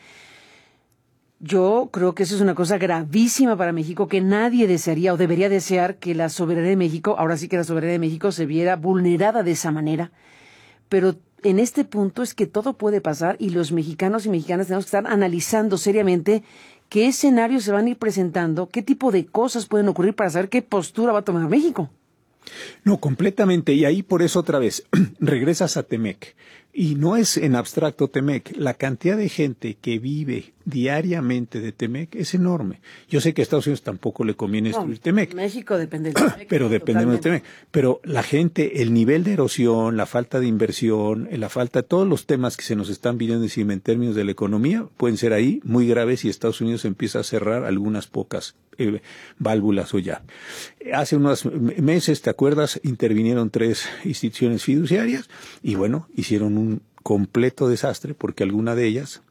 yo creo que eso es una cosa gravísima para México, que nadie desearía o debería desear que la soberanía de México, ahora sí que la soberanía de México se viera vulnerada de esa manera. Pero en este punto es que todo puede pasar y los mexicanos y mexicanas tenemos que estar analizando seriamente qué escenarios se van a ir presentando, qué tipo de cosas pueden ocurrir para saber qué postura va a tomar México. No, completamente. Y ahí por eso otra vez regresas a Temec. Y no es en abstracto Temec. La cantidad de gente que vive diariamente de Temec es enorme. Yo sé que a Estados Unidos tampoco le conviene destruir Temec. México depende del Temec. Pero dependemos del Temec. Pero la gente, el nivel de erosión, la falta de inversión, la falta de todos los temas que se nos están viendo encima en términos de la economía, pueden ser ahí muy graves si Estados Unidos empieza a cerrar algunas pocas válvulas o ya. Hace unos meses, ¿te acuerdas? Intervinieron 3 instituciones fiduciarias y bueno, hicieron un completo desastre porque alguna de ellas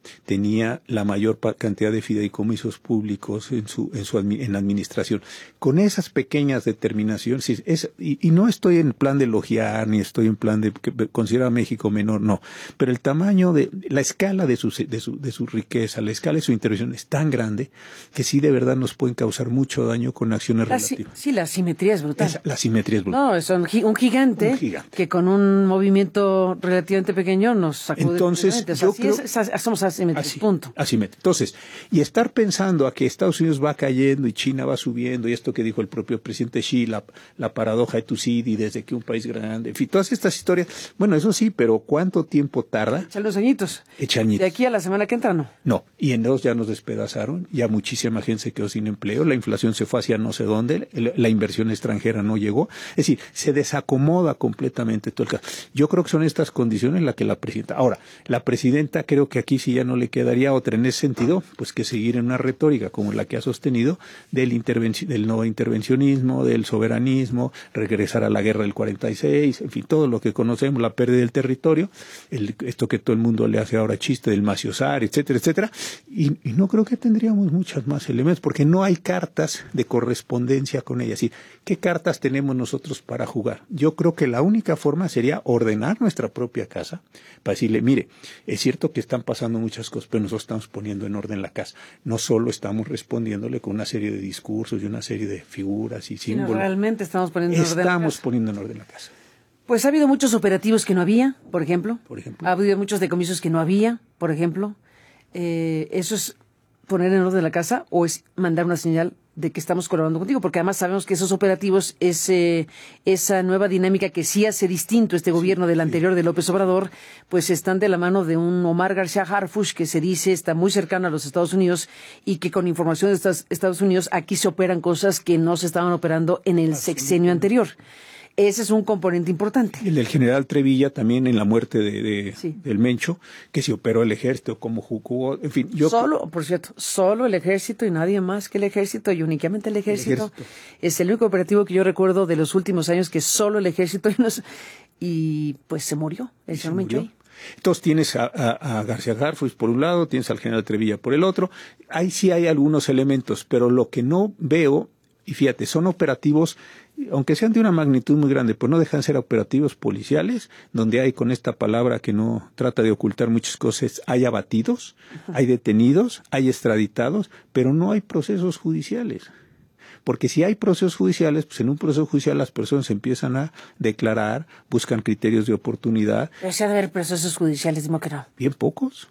tenía la mayor cantidad de fideicomisos públicos en la administración. Con esas pequeñas determinaciones, y no estoy en plan de elogiar, ni estoy en plan de considerar a México menor, no, pero el tamaño de la escala de su riqueza, la escala de su intervención es tan grande que sí de verdad nos pueden causar mucho daño con acciones relativas. Sí, la simetría es brutal. La simetría es brutal. No, es un gigante que con un movimiento relativamente pequeño nos sacude. Entonces, yo creo somos asimétricos, punto. Asimétricos. Entonces, y estar pensando a que Estados Unidos va cayendo y China va subiendo, y esto que dijo el propio presidente Xi, la paradoja de Tucídides, desde que un país grande, en fin, todas estas historias, bueno, eso sí, pero ¿cuánto tiempo tarda? Echan los añitos. De aquí a la semana que entra, ¿no? No, y en dos ya nos despedazaron, ya muchísima gente se quedó sin empleo, la inflación se fue hacia no sé dónde, la inversión extranjera no llegó, es decir, se desacomoda completamente todo el caso. Yo creo que son estas condiciones las que la presidenta. Ahora, la presidenta creo que aquí sí ya no le quedaría otra en ese sentido, pues que seguir en una retórica como la que ha sostenido del no intervencionismo, del soberanismo, regresar a la guerra del 46, en fin, todo lo que conocemos, la pérdida del territorio, esto que todo el mundo le hace ahora chiste del maciosar, etcétera, etcétera, y no creo que tendríamos muchos más elementos, porque no hay cartas de correspondencia con ella. ¿Sí? ¿Qué cartas tenemos nosotros para jugar? Yo creo que la única forma sería ordenar nuestra propia casa, para decirle, mire, es cierto que están pasando muchas cosas, pero nosotros estamos poniendo en orden la casa. No solo estamos respondiéndole con una serie de discursos y una serie de figuras y símbolos. Sino realmente estamos poniendo en orden la casa. Estamos poniendo en orden la casa. Pues ha habido muchos operativos que no había, por ejemplo. Ha habido muchos decomisos que no había, por ejemplo. ¿Eso es poner en orden la casa o es mandar una señal de que estamos colaborando contigo? Porque además sabemos que esos operativos, esa nueva dinámica que sí hace distinto este gobierno del anterior de López Obrador, pues están de la mano de un Omar García Harfuch que se dice está muy cercano a los Estados Unidos y que con información de Estados Unidos aquí se operan cosas que no se estaban operando en el sexenio anterior. Ese es un componente importante. El del general Trevilla también en la muerte del Mencho, que se operó el ejército, como jugó, en fin. Por cierto, solo el ejército y nadie más que el ejército y únicamente el ejército. Es el único operativo que yo recuerdo de los últimos años que solo el ejército y pues se murió el señor Mencho ahí. Entonces tienes a García Harfuch por un lado, tienes al general Trevilla por el otro. Ahí sí hay algunos elementos, pero lo que no veo, y fíjate, son operativos, aunque sean de una magnitud muy grande, pues no dejan de ser operativos policiales, donde hay, con esta palabra que no trata de ocultar muchas cosas, hay abatidos, hay detenidos, hay extraditados, pero no hay procesos judiciales. Porque si hay procesos judiciales, pues en un proceso judicial las personas empiezan a declarar, buscan criterios de oportunidad. Pero si ha de haber procesos judiciales, dime que no. Bien pocos,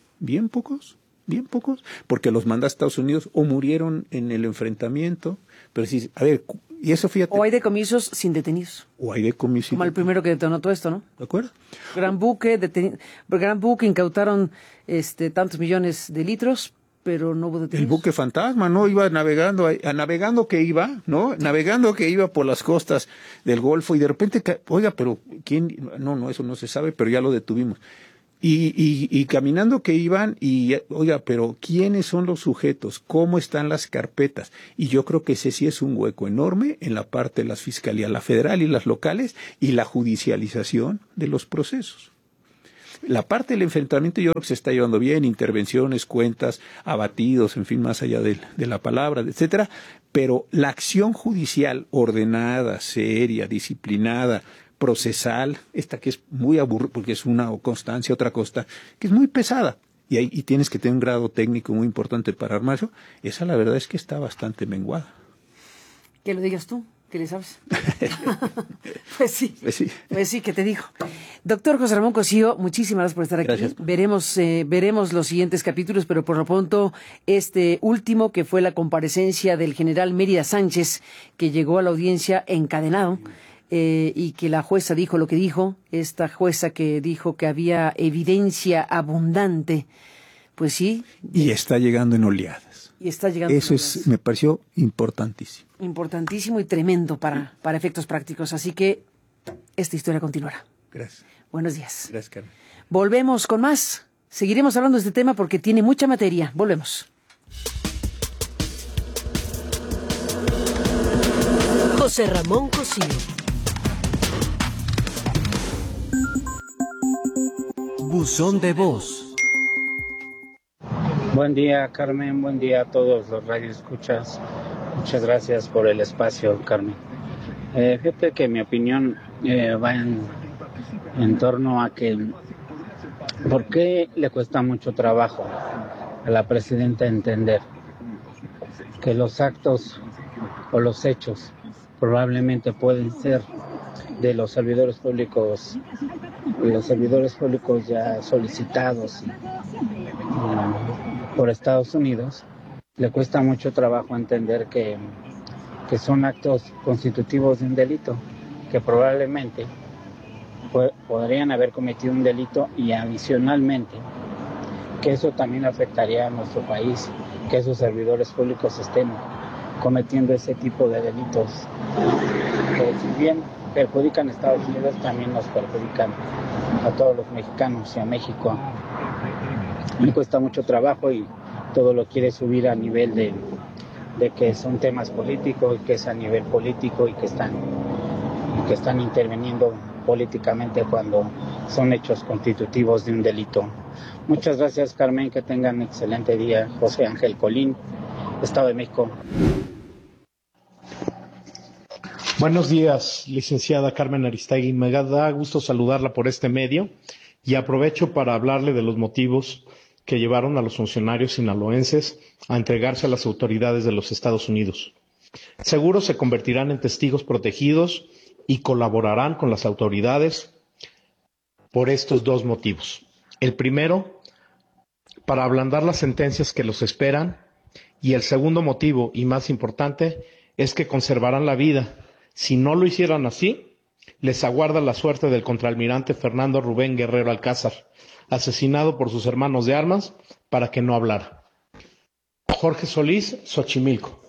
porque los manda a Estados Unidos o murieron en el enfrentamiento. Pero sí, a ver, y eso fíjate. O hay decomisos sin detenidos. O hay decomisos. Como el primero que detonó todo esto, ¿no? ¿De acuerdo? Gran buque, incautaron tantos millones de litros, pero no hubo detenidos. El buque fantasma, ¿no? Iba navegando que iba por las costas del Golfo y de repente, oiga, pero ¿quién? No, eso no se sabe, pero ya lo detuvimos. Y caminando que iban oiga, pero ¿quiénes son los sujetos? ¿Cómo están las carpetas? Y yo creo que ese sí es un hueco enorme en la parte de las fiscalías, la federal y las locales, y la judicialización de los procesos. La parte del enfrentamiento yo creo que se está llevando bien, intervenciones, cuentas, abatidos, en fin, más allá de la palabra, etcétera, pero la acción judicial ordenada, seria, disciplinada, procesal, esta que es muy aburrida, porque es una constancia, otra costa, que es muy pesada, y tienes que tener un grado técnico muy importante para armar eso, esa la verdad es que está bastante menguada. Que lo digas tú, que le sabes. Pues sí, que te digo. Doctor José Ramón Cosío, muchísimas gracias por estar aquí. Gracias. Veremos los siguientes capítulos, pero por lo pronto este último, que fue la comparecencia del general Mérida Sánchez, que llegó a la audiencia encadenado, y que la jueza dijo lo que dijo, esta jueza que dijo que había evidencia abundante, pues sí. Y está llegando en oleadas. Eso me pareció importantísimo. Importantísimo y tremendo para efectos prácticos. Así que esta historia continuará. Gracias. Buenos días. Gracias, Carmen. Volvemos con más. Seguiremos hablando de este tema porque tiene mucha materia. Volvemos. José Ramón Cosío. Buzón de voz. Buen día, Carmen. Buen día a todos los radioescuchas. Muchas gracias por el espacio, Carmen. Fíjate que mi opinión va en torno a que ¿por qué le cuesta mucho trabajo a la presidenta entender que los actos o los hechos probablemente pueden ser de los servidores públicos ya solicitados por Estados Unidos? Le cuesta mucho trabajo entender que son actos constitutivos de un delito, que probablemente podrían haber cometido un delito, y adicionalmente que eso también afectaría a nuestro país, que esos servidores públicos estén cometiendo ese tipo de delitos, que si bien perjudican a Estados Unidos, también nos perjudican a todos los mexicanos y a México. Me cuesta mucho trabajo y todo lo quiere subir a nivel de que son temas políticos, que es a nivel político y que están interviniendo políticamente cuando son hechos constitutivos de un delito. Muchas gracias, Carmen, que tengan un excelente día. José Ángel Colín, Estado de México. Buenos días, licenciada Carmen Aristegui. Me da gusto saludarla por este medio y aprovecho para hablarle de los motivos que llevaron a los funcionarios sinaloenses a entregarse a las autoridades de los Estados Unidos. Seguro se convertirán en testigos protegidos y colaborarán con las autoridades por estos dos motivos. El primero, para ablandar las sentencias que los esperan, y el segundo motivo, y más importante, es que conservarán la vida. Si no lo hicieran así, les aguarda la suerte del contraalmirante Fernando Rubén Guerrero Alcázar, asesinado por sus hermanos de armas para que no hablara. Jorge Solís, Xochimilco.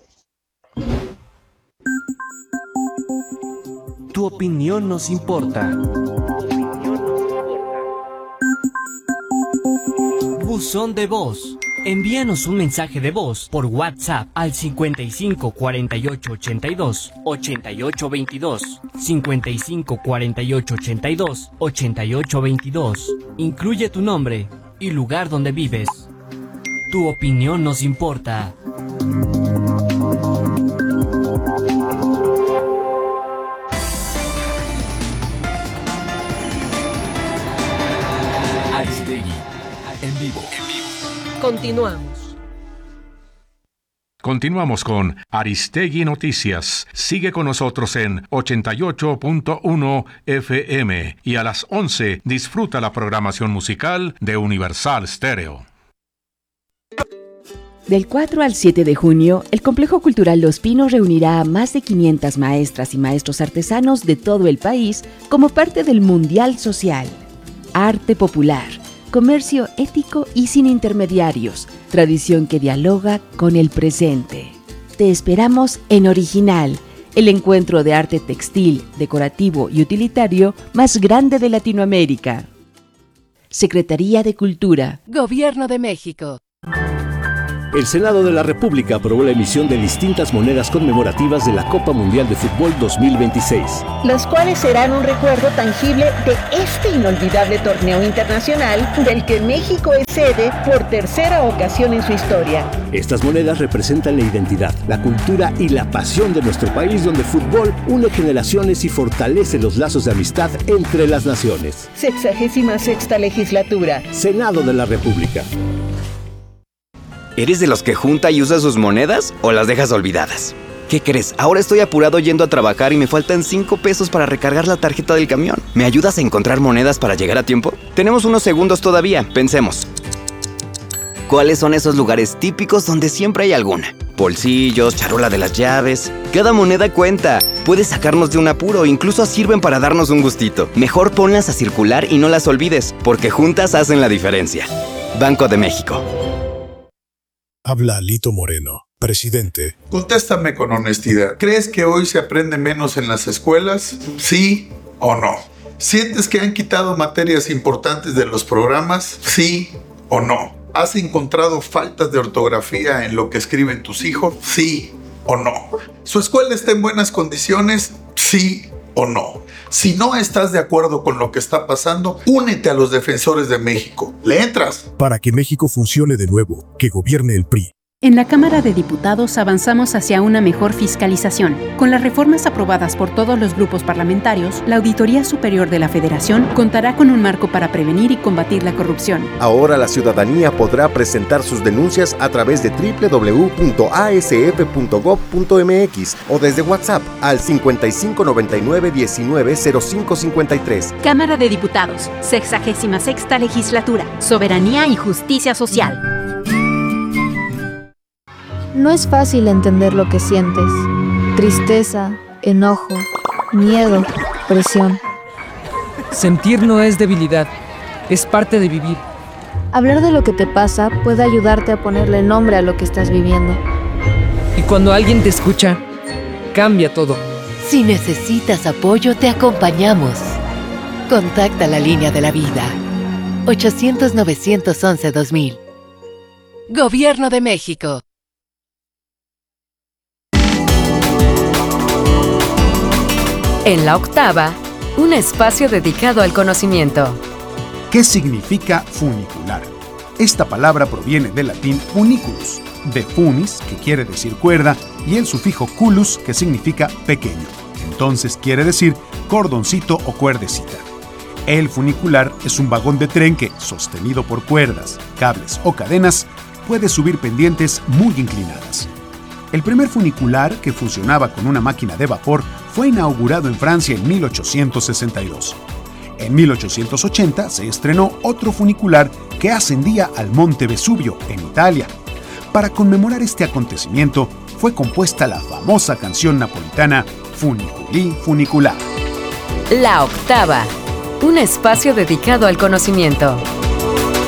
Tu opinión nos importa. Buzón de voz. Envíanos un mensaje de voz por WhatsApp al 55 48 82 88 22, 55 48 82 88 22. Incluye tu nombre y lugar donde vives. Tu opinión nos importa. Aristegui, en vivo. Continuamos. Continuamos con Aristegui Noticias. Sigue con nosotros en 88.1 FM y a las 11 disfruta la programación musical de Universal Stereo. Del 4 al 7 de junio, el Complejo Cultural Los Pinos reunirá a más de 500 maestras y maestros artesanos de todo el país como parte del Mundial Social. Arte popular, comercio ético y sin intermediarios, tradición que dialoga con el presente. Te esperamos en Original, el encuentro de arte textil, decorativo y utilitario más grande de Latinoamérica. Secretaría de Cultura. Gobierno de México. El Senado de la República aprobó la emisión de distintas monedas conmemorativas de la Copa Mundial de Fútbol 2026. Las cuales serán un recuerdo tangible de este inolvidable torneo internacional del que México es sede por tercera ocasión en su historia. Estas monedas representan la identidad, la cultura y la pasión de nuestro país, donde el fútbol une generaciones y fortalece los lazos de amistad entre las naciones. 66ª legislatura. Senado de la República. ¿Eres de los que junta y usa sus monedas o las dejas olvidadas? ¿Qué crees? Ahora estoy apurado yendo a trabajar y me faltan 5 pesos para recargar la tarjeta del camión. ¿Me ayudas a encontrar monedas para llegar a tiempo? Tenemos unos segundos todavía, pensemos. ¿Cuáles son esos lugares típicos donde siempre hay alguna? Bolsillos, charola de las llaves. Cada moneda cuenta. Puedes sacarnos de un apuro, incluso sirven para darnos un gustito. Mejor ponlas a circular y no las olvides, porque juntas hacen la diferencia. Banco de México. Habla Lito Moreno, presidente. Contéstame con honestidad. ¿Crees que hoy se aprende menos en las escuelas? ¿Sí o no? ¿Sientes que han quitado materias importantes de los programas? ¿Sí o no? ¿Has encontrado faltas de ortografía en lo que escriben tus hijos? ¿Sí o no? ¿Su escuela está en buenas condiciones? ¿Sí o no. Si no estás de acuerdo con lo que está pasando, únete a los defensores de México. ¿Le entras? Para que México funcione de nuevo, que gobierne el PRI. En la Cámara de Diputados avanzamos hacia una mejor fiscalización. Con las reformas aprobadas por todos los grupos parlamentarios, la Auditoría Superior de la Federación contará con un marco para prevenir y combatir la corrupción. Ahora la ciudadanía podrá presentar sus denuncias a través de www.asf.gov.mx o desde WhatsApp al 5599-190553. Cámara de Diputados, 66ª Legislatura, Soberanía y Justicia Social. No es fácil entender lo que sientes. Tristeza, enojo, miedo, presión. Sentir no es debilidad, es parte de vivir. Hablar de lo que te pasa puede ayudarte a ponerle nombre a lo que estás viviendo. Y cuando alguien te escucha, cambia todo. Si necesitas apoyo, te acompañamos. Contacta la línea de la vida. 800-911-2000. Gobierno de México. En la octava, un espacio dedicado al conocimiento. ¿Qué significa funicular? Esta palabra proviene del latín funiculus, de funis, que quiere decir cuerda, y el sufijo culus, que significa pequeño. Entonces quiere decir cordoncito o cuerdecita. El funicular es un vagón de tren que, sostenido por cuerdas, cables o cadenas, puede subir pendientes muy inclinadas. El primer funicular, que funcionaba con una máquina de vapor, fue inaugurado en Francia en 1862. En 1880 se estrenó otro funicular que ascendía al Monte Vesubio, en Italia. Para conmemorar este acontecimiento, fue compuesta la famosa canción napolitana Funiculi Funicular. La octava, un espacio dedicado al conocimiento.